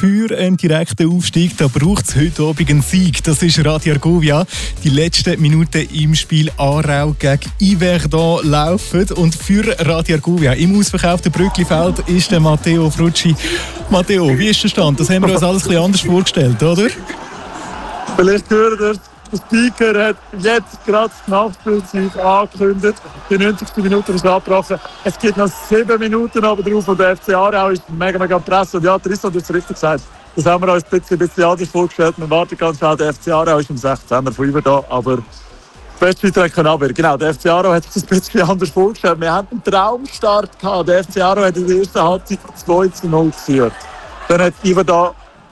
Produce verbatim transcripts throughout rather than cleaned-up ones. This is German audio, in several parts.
für einen direkten Aufstieg. Da braucht es heute Abend einen Sieg. Das ist Radio Argovia. Die letzten Minuten im Spiel Aarau gegen Yverdon laufen. Und für Radio Argovia im ausverkauften Brücklifeld ist der Matteo Frutschi. Matteo, wie ist der Stand? Das haben wir uns alles ein bisschen anders vorgestellt, oder? Vielleicht gehört ihr, der Speaker hat jetzt gerade die Nachspielzeit angekündigt. Die neunzigste Minute ist abgebrochen. Es gibt noch sieben Minuten aber drauf und der F C Aarau ist mega, mega Presse. Und ja, Tristan hat es richtig gesagt. Das haben wir uns ein bisschen, ein bisschen anders vorgestellt. Man wartet ganz schnell, der F C Aarau ist um sechzehn Uhr von Yverdon, aber das Beste können abwehren. Genau, der F C Aarau hat sich das ein bisschen anders vorgestellt. Wir hatten einen Traumstart gehabt. Der F C Aarau hat in der ersten Halbzeit zwei zu null geführt. Dann hat Yverdon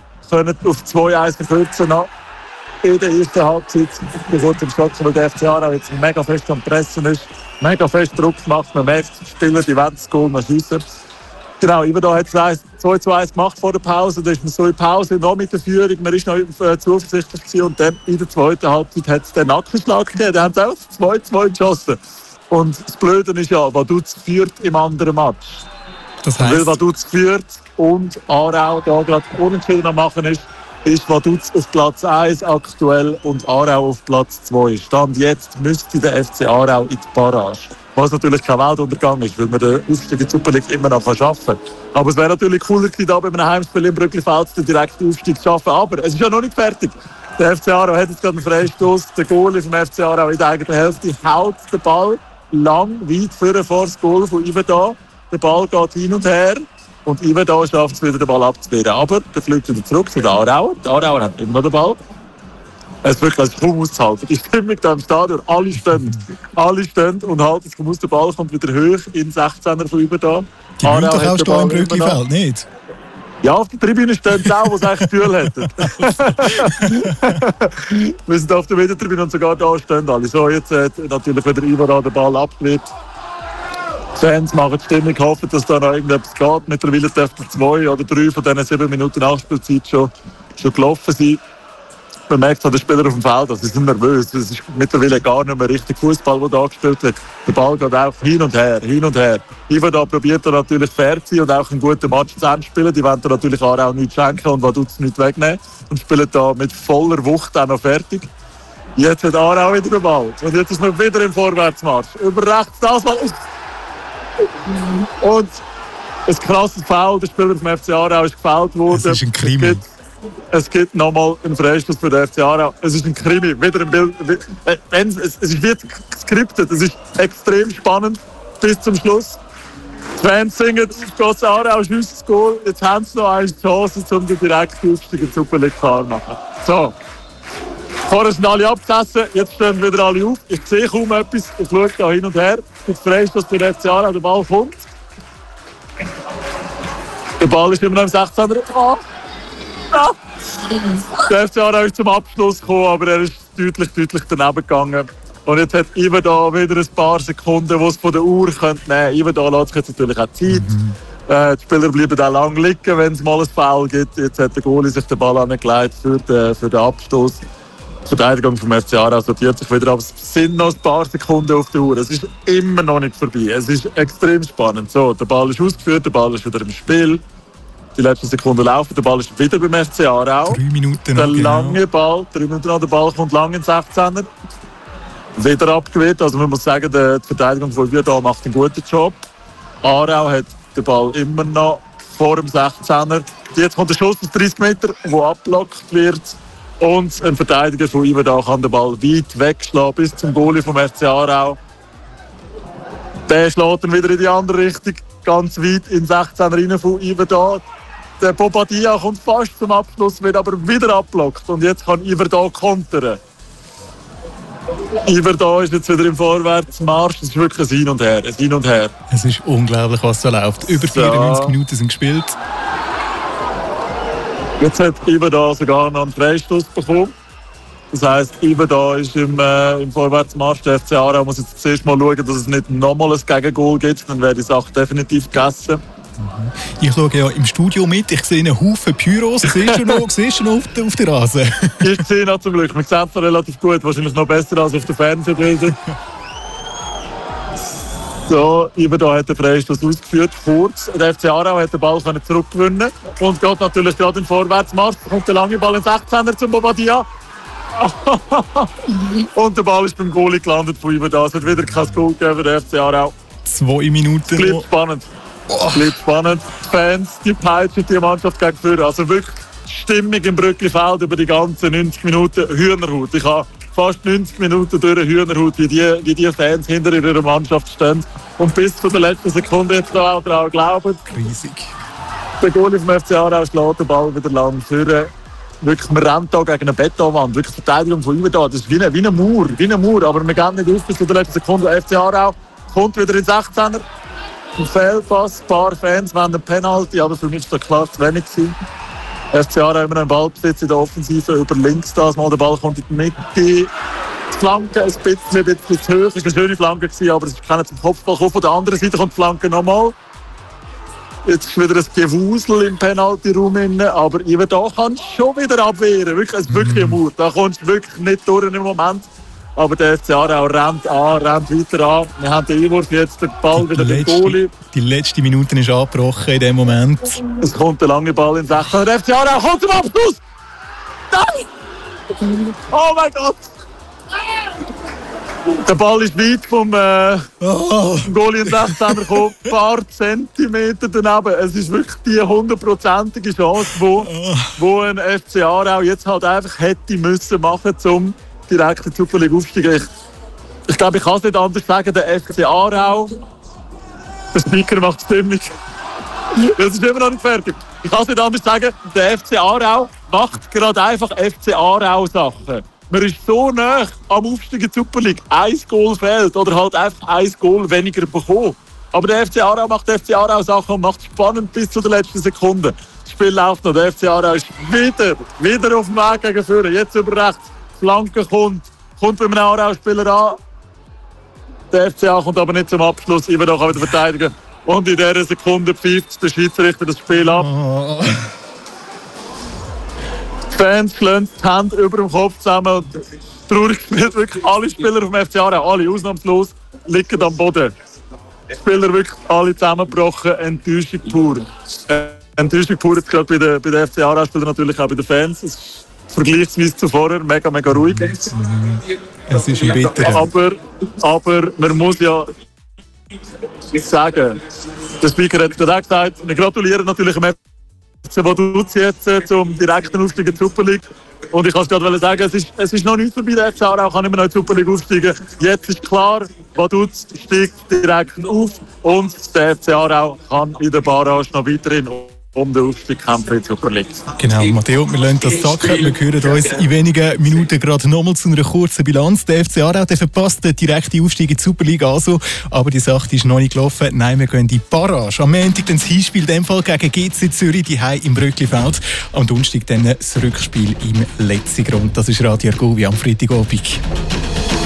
auf zwei eins verkürzen noch. In der ersten Halbzeit, bevor zum Schluss, weil der F C Aarau jetzt mega fest am Pressen ist, mega fest Druck macht, man merkt, die Spieler, die wollen das Goal noch schiessen. Genau, Yverdon hat zwei zu eins gemacht vor der Pause, da ist man so in der Pause noch mit der Führung, man war noch äh, zuversichtlich gewesen und dann in der zweiten Halbzeit hat es den Nackenschlag gegeben, da haben sie auch zwei zu zwei geschossen. Und das Blöde ist ja, Vaduz führt im anderen Match. Das heisst? Weil Vaduz führt und Aarau da gerade unentschieden am machen ist, ist Vaduz auf Platz eins aktuell und Aarau auf Platz zwei. Stand jetzt müsste der F C Aarau in die Barrage. Was natürlich kein Weltuntergang ist, weil man den Aufstieg in die Super League immer noch schaffen kann. Aber es wäre natürlich cooler gewesen, da bei einem Heimspiel im Brücklifeld den direkten Aufstieg zu schaffen. Aber es ist ja noch nicht fertig. Der F C Aarau hat jetzt gerade einen Freistoß. Der Goalie vom F C Aarau in der eigenen Hälfte haut den Ball lang, weit vorne vor das Goal von Yverdon. Der Ball geht hin und her. Und Yverdon schafft es wieder, den Ball abzuwehren. Aber der fliegt wieder zurück zu den Aarauer. Die Aarauer haben immer noch den Ball. Es ist wirklich kaum auszuhalten. Die Stimmung da im Stadion, alle stehen. Alle stehen und halten es aus. Der Ball kommt wieder hoch in den sechzehner von Yverdon. Die wollen doch auch stehen im Brücklifeld, nicht? Ja, auf der Tribüne stehen sie auch, die es eigentlich Gefühl hätten. Wir sind auf der Videotribüne und sogar da stehen alle. So, jetzt hat natürlich wieder Yverdon den Ball abgewehrt. Die Fans machen die Stimmung, hoffen, dass da noch irgendetwas geht. Mittlerweile dürften zwei oder drei von diesen sieben Minuten Nachspielzeit schon, schon gelaufen sein. Man merkt an den Spielern auf dem Feld, dass sie sind nervös. Es ist mittlerweile gar nicht mehr richtig Fußball, der da gespielt wird. Der Ball geht auch hin und her, hin und her. Yverdon probiert er natürlich fair zu sein und auch einen guten Match zu Ende spielen. Die wollen da natürlich auch nichts schenken und Vaduz nichts wegnehmen. Und spielen da mit voller Wucht auch noch fertig. Jetzt hat Aarau wieder den Ball. Und jetzt ist man wieder im Vorwärtsmarsch. Über rechts das Mal. Und ein krasses Foul, der Spieler vom F C Aarau ist gefällt worden. Das ist ein Krimi. Es gibt, es gibt nochmal einen Freistoß für den F C Aarau. Es ist ein Krimi, wieder ein Bild. Es ist wie geskriptet, es ist extrem spannend bis zum Schluss. Die Fans singen, F C Aarau schießt das Goal. Jetzt haben sie noch eine Chance, um den direkten Aufstieg in die Super League zu machen. So. Vorher sind alle abgesessen, jetzt stehen wieder alle auf. Ich sehe kaum etwas, ich schaue da hin und her. Ich freue mich, dass der F C Aarau der Ball kommt. Der Ball ist immer noch im sechzehner. Oh. Ja. Der F C Aarau ist zum Abschluss gekommen, aber er ist deutlich, deutlich daneben gegangen. Und jetzt hat Yverdon wieder ein paar Sekunden, die es von der Uhr nehmen könnte. Yverdon lässt sich jetzt natürlich auch Zeit. Mhm. Äh, die Spieler bleiben auch lang liegen, wenn es mal ein Foul gibt. Jetzt hat der Goalie sich den Ball angelegt für den, für den Abstoß. Die Verteidigung vom F C Aarau sortiert sich wieder, aber es sind noch ein paar Sekunden auf der Uhr. Es ist immer noch nicht vorbei. Es ist extrem spannend. So, der Ball ist ausgeführt, der Ball ist wieder im Spiel. Die letzten Sekunden laufen, der Ball ist wieder beim F C Aarau. Drei Minuten Der noch, lange genau. Ball, drei Minuten noch, der Ball kommt lang ins sechzehner. Wieder abgewehrt. Also man muss sagen, die Verteidigung von Yverdon macht einen guten Job. Aarau hat den Ball immer noch vor dem sechzehner. Jetzt kommt der Schuss aus dreißig Meter, der abgelockt wird. Und ein Verteidiger von Yverdon kann den Ball weit wegschlagen bis zum Goalie vom F C Aarau. Der schlägt dann wieder in die andere Richtung, ganz weit in den sechzehner rein von Yverdon. Der Bobadilla kommt fast zum Abschluss, wird aber wieder abgelockt. Und jetzt kann Yverdon kontern. Yverdon ist jetzt wieder im Vorwärtsmarsch. Es ist wirklich ein Hin und Her. Ein Hin und Her. Es ist unglaublich, was da läuft. Über vierundneunzig ja. Minuten sind gespielt. Jetzt hat Yverdon sogar noch einen Freistoß bekommen. Das heisst, Yverdon ist im, äh, im Vorwärtsmarsch. Der F C Aarau muss jetzt zuerst mal schauen, dass es nicht nochmal ein Gegengol gibt. Dann wäre die Sache definitiv gegessen. Mhm. Ich schaue ja im Studio mit. Ich sehe einen Haufen Pyros. Siehst du noch, siehst du noch auf, der, auf der Rasen? Ich sehe noch zum Glück. Man sieht es noch relativ gut. Wahrscheinlich noch besser als auf den Fernsehbildern. So, Iverdon hat den Freistoß ausgeführt, kurz. Der F C Aarau hat den Ball zurückgewinnen und geht natürlich gerade in den Vorwärtsmarsch. Kommt der lange Ball in sechzehner zum Bobadilla. Und der Ball ist beim Goalie gelandet von Iverdon. Es wird wieder kein Goal geben für den F C Aarau. Zwei Minuten. Es bleibt spannend. Oh. Es bleibt spannend. Die Fans, die peitschen die Mannschaft gegen vorne. Also wirklich Stimmung im Brücklifeld über die ganzen neunzig Minuten Hühnerhaut. Ich habe fast neunzig Minuten durch eine Hühnerhaut, wie die, wie die Fans hinter ihrer Mannschaft stehen. Und bis zu der letzten Sekunde jetzt auch daran glauben. Riesig. Der Goalie vom F C Aarau schlägt den Ball wieder lang führen. Wirklich, man rennt da gegen eine Betonwand. Wirklich Verteidigung von Iverdon. Das ist wie eine, wie eine Mauer, wie eine Mauer. Aber wir gehen nicht auf bis zu der letzten Sekunde. Der F C Aarau kommt wieder in sechzehner. Ein Fehlpass, ein paar Fans wollen eine Penalty, aber für mich war das klar zu wenig. F C Aarau immer noch einen Ballbesitz in der Offensive, über links das mal. Der Ball kommt in die Mitte. Die Flanke ein bisschen, ein bisschen zu hoch. Es war eine schöne Flanke, aber es ist keiner zum Kopfball gekommen. Von der anderen Seite kommt die Flanke nochmal. Jetzt ist wieder ein Gewusel im Penalty-Raum, aber Iverdon kann schon wieder abwehren. Wirklich, es ist wirklich ein Mut. Da kommst du wirklich nicht durch im Moment. Aber der F C Aarau rennt an, rennt weiter an. Wir haben den Einwurf jetzt, den Ball wieder den Goalie. Die letzte Minute ist angebrochen in dem Moment. Es kommt der lange Ball in sechzehn. Der F C Aarau kommt zum Abschluss! Nein! Oh mein Gott! Der Ball ist weit vom äh, oh. Goalie in sechzehner gekommen, ein paar Zentimeter daneben. Es ist wirklich die hundertprozentige Chance, wo, wo ein F C Aarau jetzt halt einfach hätte müssen machen, um direkt in die Super League aufsteigen. Ich, ich glaube, ich kann es nicht anders sagen. Der F C Aarau, der Speaker macht Stimmung. Das ist immer noch nicht fertig. Ich kann es nicht anders sagen. Der F C Aarau macht gerade einfach F C Aarau Sachen. Man ist so nah am Aufstieg in die Super League. Ein Goal fehlt oder halt einfach ein Goal weniger bekommen. Aber der F C Aarau macht F C Aarau Sachen und macht es spannend bis zu der letzten Sekunde. Das Spiel läuft noch. Der F C Aarau ist wieder, wieder auf dem Weg gegen vorne. Jetzt über rechts. Flanke kommt, kommt bei einem Aarau-Spieler an. Der F C A kommt aber nicht zum Abschluss. Iverdon kann wieder verteidigen. Und in dieser Sekunde pfeift der Schiedsrichter das Spiel ab. Oh. Die Fans schlagen die Hände über dem Kopf zusammen. Und traurig gespielt, wirklich alle Spieler vom F C Aarau, alle ausnahmslos, liegen am Boden. Die Spieler wirklich alle zusammengebrochen, Enttäuschung pur. Äh, Enttäuschung pur jetzt gerade bei den, bei den F C Aarau-Spielern, natürlich auch bei den Fans. Vergleichsweise zu vorher mega, mega ruhig. Es ist ein bitter. Aber, aber man muss ja sagen, der Speaker hat gerade auch gesagt, wir gratulieren natürlich dem F C Vaduz jetzt zum direkten Aufstieg in die Super League. Und ich kann es gerade sagen, es ist, es ist noch nicht vorbei, der F C Aarau kann immer noch in die Super League aufsteigen. Jetzt ist klar, Vaduz steigt direkt auf und der F C Aarau kann in der Barrage noch weiterhin um den Aufstieg kämpfen in die Super League. Genau, Matteo, wir lassen das sacken. Wir hören uns in wenigen Minuten gerade nochmal zu einer kurzen Bilanz. Der F C Aarau der verpasst den direkten Aufstieg in die Super League also, aber die Sache ist noch nicht gelaufen. Nein, wir gehen in die Barrage. Am Montag dann das Hinspiel, in dem Fall gegen G C Zürich, die Heim im Brücklifeld. Am Donnerstag dann das Rückspiel im Letzigrund. Das ist Radio Argovia am Freitagabend.